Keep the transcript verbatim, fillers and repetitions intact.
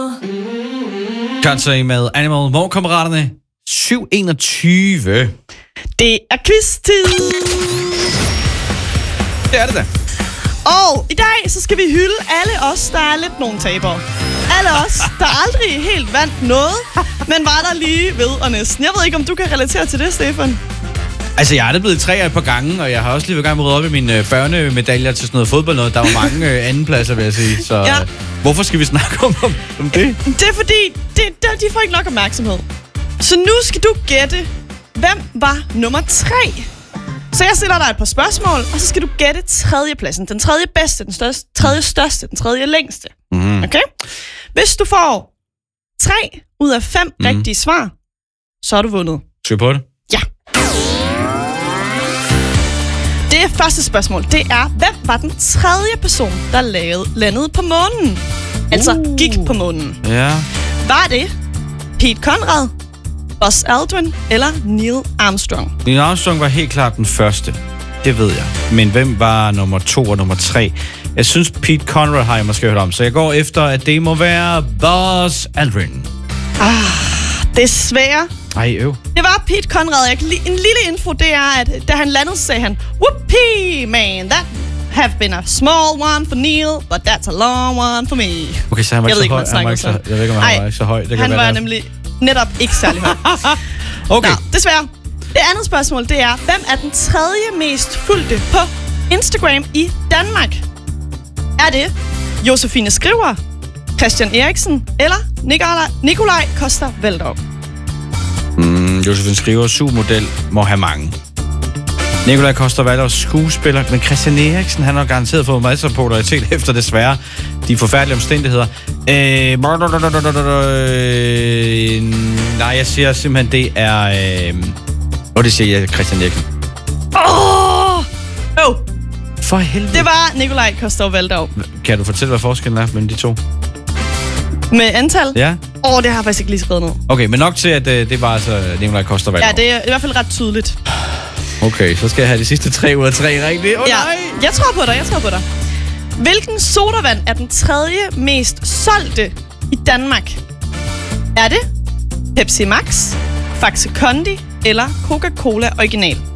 Country med Animal. Morgenkammeraterne. syv enogtyve. Det er quiz-tid. Det er det da. Og i dag så skal vi hylde alle os, der er lidt nogle tabere. Alle os, der aldrig helt vandt noget, men var der lige ved og næsten. Jeg ved ikke, om du kan relatere til det, Stefan? Altså, jeg er da blevet træer et par gange, og jeg har også lige været i gang med at rydde op i mine øh, børnemedaljer til sådan noget fodbold. Noget. Der var mange øh, andenpladser, vil jeg sige. Så ja. øh, hvorfor skal vi snakke om, om, om det? Det er fordi, det, det, de får ikke nok opmærksomhed. Så nu skal du gætte, hvem var nummer tre? Så jeg stiller dig et par spørgsmål, og så skal du gætte tredjepladsen. Den tredje bedste, den største, tredje største, den tredje længste. Mm. Okay? Hvis du får tre ud af fem mm. rigtige svar, så har du vundet. Skal vi på det? Ja. Det første spørgsmål, det er, hvem var den tredje person, der lavede, landede på månen? Altså uh. gik på månen. Ja. Var det Pete Conrad, Buzz Aldrin eller Neil Armstrong? Neil Armstrong var helt klart den første. Det ved jeg. Men hvem var nummer to og nummer tre? Jeg synes, Pete Conrad har jeg måske hørt om, så jeg går efter, at det må være Buzz Aldrin. Ah, desværre. Ej, øv. Det var Pete Conrad. Jeg kan li- en lille info, det er, at da han landede, så sagde han, whoopee, man, that have been a small one for Neil, but that's a long one for me. Okay, så han var jeg ikke ved så høj. Han var ikke så, jeg ved ikke, om han Ej, var ikke så høj. Det kan han være var der. nemlig netop ikke særlig høj. Okay. Nå, desværre. Det andet spørgsmål, det er, hvem er den tredje mest fulgte på Instagram i Danmark? Er det Josefine Skriver, Christian Eriksen eller Nikolaj, Nikolaj Coster-Waldau? Mm, Josefine Skriver, supermodel, må have mange. Nikolaj Coster-Waldau, skuespiller, men Christian Eriksen, han har garanteret fået masser af popularitet efter desværre de forfærdelige omstændigheder. Øh, øh, nej, jeg siger simpelthen, det er... Øh, og det siger jeg, Christian Eriksen. Åh! Oh! Oh. For helvede. Det var Nikolaj Coster-Waldau. Kan du fortælle, hvad forskellen er mellem de to? Med antal? Ja. Åh, oh, det har jeg faktisk ikke lige skrevet ned. Okay, men nok til, at øh, det var altså Nikolaj Coster-Waldau. Ja, det er i hvert fald ret tydeligt. Okay, så skal jeg have de sidste tre ud af tre rigtigt. Åh, oh, ja. nej! Jeg tror på dig, jeg tror på dig. Hvilken sodavand er den tredje mest solgte i Danmark? Er det Pepsi Max, Faxe Kondi eller Coca-Cola Original?